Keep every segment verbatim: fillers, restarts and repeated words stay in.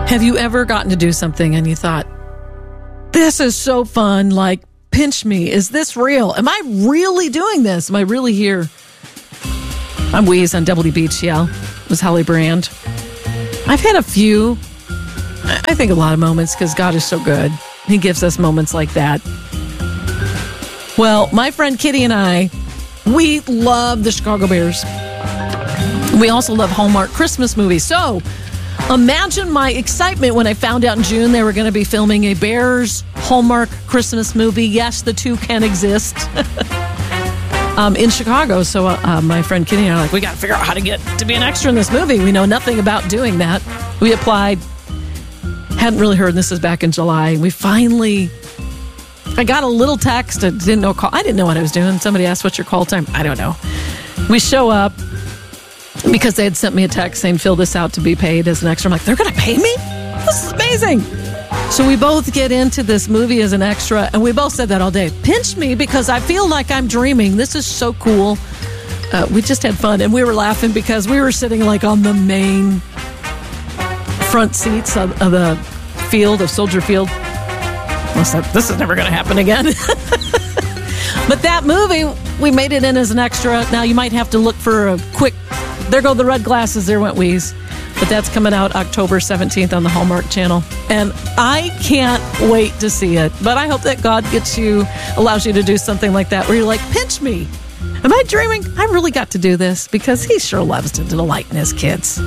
Have you ever gotten to do something and you thought, this is so fun, like, pinch me, is this real? Am I really doing this? Am I really here? I'm Weeze on W B G L. It was Holly Brand. I've had a few, I think a lot of moments, because God is so good. He gives us moments like that. Well, my friend Kitty and I, we love the Chicago Bears. We also love Hallmark Christmas movies. So imagine my excitement when I found out in June they were going to be filming a Bears Hallmark Christmas movie. Yes, the two can exist. um, in Chicago. So uh, uh, my friend Kitty and I are like, we got to figure out how to get to be an extra in this movie. We know nothing about doing that. We applied. Hadn't really heard. This is back in July. We finally, I got a little text. I didn't know call. I didn't know what I was doing. Somebody asked, what's your call time? I don't know. We show up because they had sent me a text saying, fill this out to be paid as an extra. I'm like, they're going to pay me? This is amazing. So we both get into this movie as an extra, and we both said that all day. Pinch me because I feel like I'm dreaming. This is so cool. Uh, we just had fun, and we were laughing because we were sitting like on the main front seats of, of the field, of Soldier Field. I said, this is never going to happen again. But that movie, we made it in as an extra. Now you might have to look for a quick, there go the red glasses, there went Weeze. But that's coming out October seventeenth on the Hallmark Channel. And I can't wait to see it. But I hope that God gets you, allows you to do something like that where you're like, pinch me. Am I dreaming? I really got to do this because he sure loves to delight in his kids.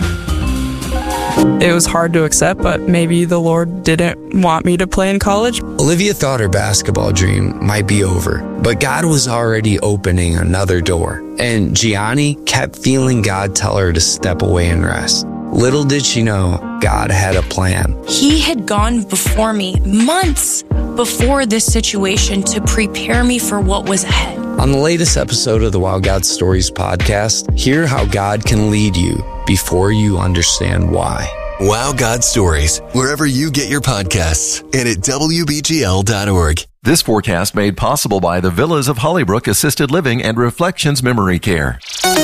It was hard to accept, but maybe the Lord didn't want me to play in college. Olivia thought her basketball dream might be over, but God was already opening another door. And Gianni kept feeling God tell her to step away and rest. Little did she know, God had a plan. He had gone before me months before this situation to prepare me for what was ahead. On the latest episode of the Wow God Stories podcast, hear how God can lead you before you understand why. Wow God Stories, wherever you get your podcasts and at W B G L dot org. This forecast made possible by the Villas of Hollybrook Assisted Living and Reflections Memory Care.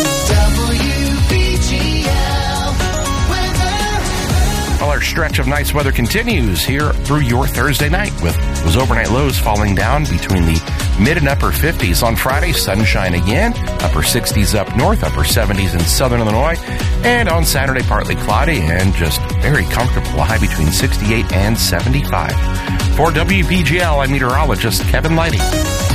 Well, our stretch of nice weather continues here through your Thursday night with those overnight lows falling down between the mid and upper fifties. On Friday, sunshine again, upper sixties up north, upper seventies in southern Illinois. And on Saturday, partly cloudy and just very comfortable, a high between sixty-eight and seventy-five. For W B G L, I'm meteorologist Kevin Lighty.